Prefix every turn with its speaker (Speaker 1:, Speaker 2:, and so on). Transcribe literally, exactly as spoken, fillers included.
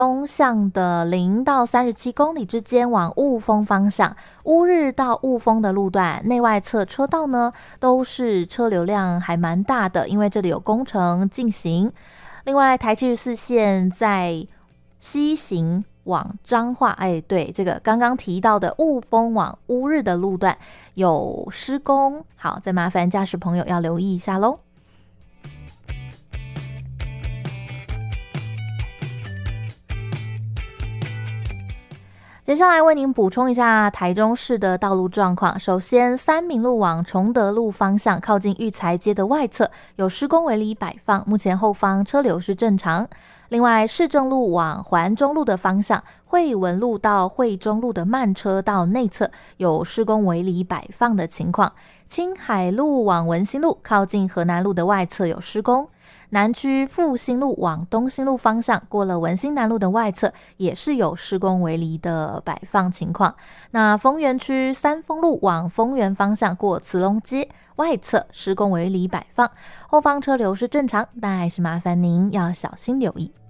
Speaker 1: 东向的零到三十七公里之间往雾峰方向，乌日到雾峰的路段内外侧车道呢都是车流量还蛮大的，因为这里有工程进行。另外台七十四线在西行往彰化，哎，对，这个刚刚提到的雾峰往乌日的路段有施工，好，再麻烦驾驶朋友要留意一下咯。接下来为您补充一下台中市的道路状况。首先，三民路往崇德路方向靠近育才街的外侧有施工围篱摆放，目前后方车流是正常。另外，市政路往环中路的方向，惠文路到惠中路的慢车道内侧有施工围篱摆放的情况。青海路往文心路靠近河南路的外侧有施工。南区复兴路往东兴路方向，过了文心南路的外侧也是有施工围篱的摆放情况。那丰原区三丰路往丰原方向，过慈龙街外侧施工围篱摆放，后方车流是正常，但还是麻烦您要小心留意。